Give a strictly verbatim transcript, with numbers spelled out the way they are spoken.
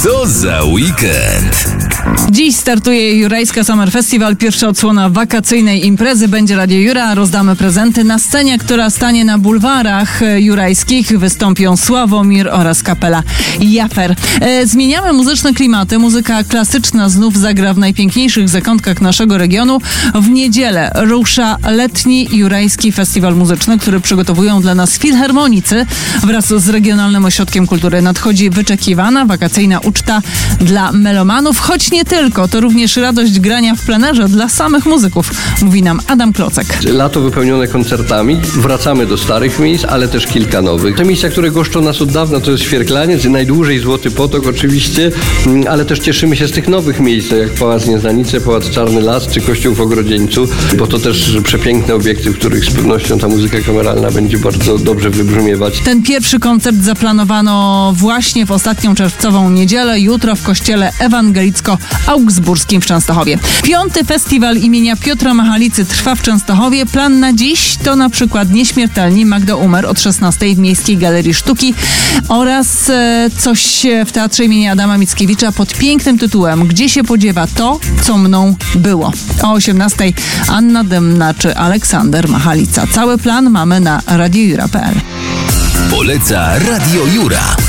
Co za weekend? Dziś startuje Jurajska Summer Festival, pierwsza odsłona wakacyjnej imprezy. Będzie Radio Jura, rozdamy prezenty. Na scenie, która stanie na bulwarach jurajskich, wystąpią Sławomir oraz kapela Jafer. E, zmieniamy muzyczne klimaty. Muzyka klasyczna znów zagra w najpiękniejszych zakątkach naszego regionu. W niedzielę rusza letni Jurajski Festiwal Muzyczny, który przygotowują dla nas filharmonicy wraz z Regionalnym Ośrodkiem Kultury. Nadchodzi wyczekiwana wakacyjna uczta dla melomanów, choć nie tylko. To również radość grania w plenerze dla samych muzyków, mówi nam Adam Klocek. Lato wypełnione koncertami. Wracamy do starych miejsc, ale też kilka nowych. Te miejsca, które goszczą nas od dawna, to jest Świerklaniec, najdłużej Złoty Potok oczywiście, ale też cieszymy się z tych nowych miejsc, jak Pałac Nieznanice, Pałac Czarny Las czy Kościół w Ogrodzieńcu, bo to też przepiękne obiekty, w których z pewnością ta muzyka kameralna będzie bardzo dobrze wybrzmiewać. Ten pierwszy koncert zaplanowano właśnie w ostatnią czerwcową niedzielę, jutro w kościele ewangelicko-augsburskim w Częstochowie. Piąty festiwal imienia Piotra Machalicy trwa w Częstochowie. Plan na dziś to na przykład Nieśmiertelni, Magda Umer od szesnastej w Miejskiej Galerii Sztuki oraz e, coś w Teatrze imienia Adama Mickiewicza pod pięknym tytułem Gdzie się podziewa to, co mną było. O osiemnastej Anna Dymna czy Aleksander Machalica. Cały plan mamy na radiojura kropka pe el. Poleca Radio Jura.